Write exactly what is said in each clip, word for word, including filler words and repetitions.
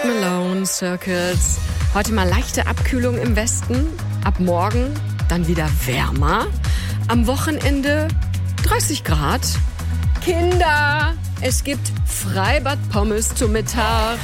Malone, Circles. Heute mal leichte Abkühlung im Westen. Ab morgen dann wieder wärmer. Am Wochenende dreißig Grad. Kinder, es gibt Freibad-Pommes zum Mittag.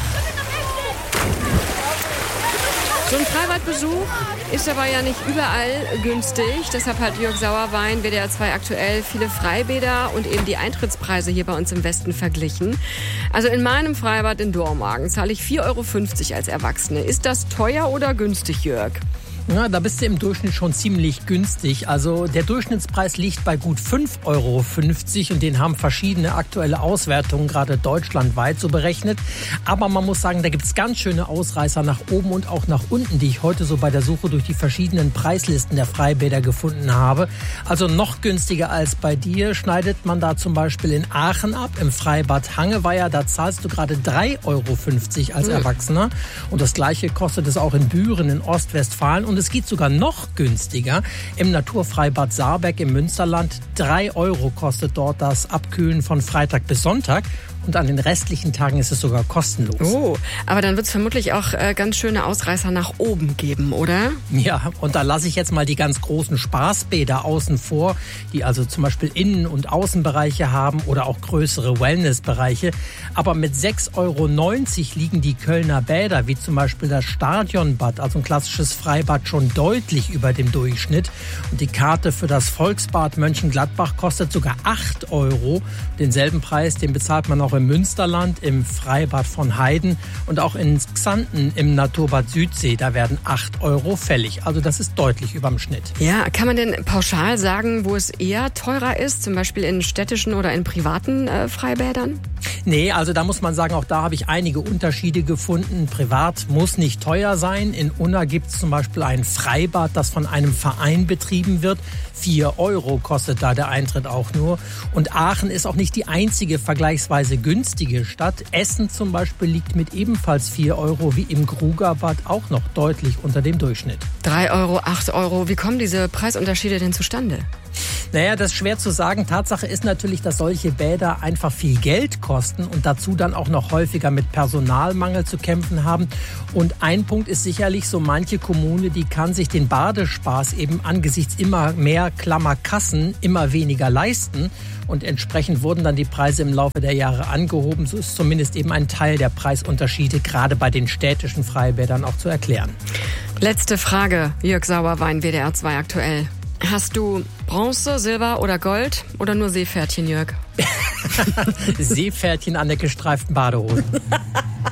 So ein Freibadbesuch ist aber ja nicht überall günstig. Deshalb hat Jörg Sauerwein, W D R zwei aktuell, viele Freibäder und eben die Eintrittspreise hier bei uns im Westen verglichen. Also in meinem Freibad in Dormagen zahle ich vier Euro fünfzig als Erwachsene. Ist das teuer oder günstig, Jörg? Ja, da bist du im Durchschnitt schon ziemlich günstig. Also der Durchschnittspreis liegt bei gut fünf Euro fünfzig und den haben verschiedene aktuelle Auswertungen gerade deutschlandweit so berechnet. Aber man muss sagen, da gibt es ganz schöne Ausreißer nach oben und auch nach unten, die ich heute so bei der Suche durch die verschiedenen Preislisten der Freibäder gefunden habe. Also noch günstiger als bei dir schneidet man da zum Beispiel in Aachen ab, im Freibad Hangeweiher. Da zahlst du gerade drei Euro fünfzig als Erwachsener. Und das Gleiche kostet es auch in Büren in Ostwestfalen. Und es geht sogar noch günstiger im Naturfreibad Saarbeck im Münsterland. Drei Euro kostet dort das Abkühlen von Freitag bis Sonntag. Und an den restlichen Tagen ist es sogar kostenlos. Oh, aber dann wird es vermutlich auch äh, ganz schöne Ausreißer nach oben geben, oder? Ja, und da lasse ich jetzt mal die ganz großen Spaßbäder außen vor, die also zum Beispiel Innen- und Außenbereiche haben oder auch größere Wellnessbereiche. Aber mit sechs Euro neunzig liegen die Kölner Bäder, wie zum Beispiel das Stadionbad, also ein klassisches Freibad, schon deutlich über dem Durchschnitt. Und die Karte für das Volksbad Mönchengladbach kostet sogar acht Euro. Denselben Preis, den bezahlt man auch im Münsterland, im Freibad von Heiden und auch in Xanten im Naturbad Südsee. Da werden acht Euro fällig. Also das ist deutlich überm Schnitt. Ja, kann man denn pauschal sagen, wo es eher teurer ist? Zum Beispiel in städtischen oder in privaten äh, Freibädern? Nee, also da muss man sagen, auch da habe ich einige Unterschiede gefunden. Privat muss nicht teuer sein. In Unna gibt es zum Beispiel ein Freibad, das von einem Verein betrieben wird. Vier Euro kostet da der Eintritt auch nur. Und Aachen ist auch nicht die einzige vergleichsweise günstige Stadt. Essen zum Beispiel liegt mit ebenfalls vier Euro wie im Grugerbad auch noch deutlich unter dem Durchschnitt. Drei Euro, acht Euro. Wie kommen diese Preisunterschiede denn zustande? Naja, das ist schwer zu sagen. Tatsache ist natürlich, dass solche Bäder einfach viel Geld kosten und dazu dann auch noch häufiger mit Personalmangel zu kämpfen haben. Und ein Punkt ist sicherlich, so manche Kommune, die kann sich den Badespaß eben angesichts immer mehr Klammerkassen immer weniger leisten. Und entsprechend wurden dann die Preise im Laufe der Jahre angehoben. So ist zumindest eben ein Teil der Preisunterschiede gerade bei den städtischen Freibädern auch zu erklären. Letzte Frage, Jörg Sauerwein, W D R zwei aktuell. Hast du Bronze, Silber oder Gold oder nur Seepferdchen, Jörg? Seepferdchen an der gestreiften Badehose.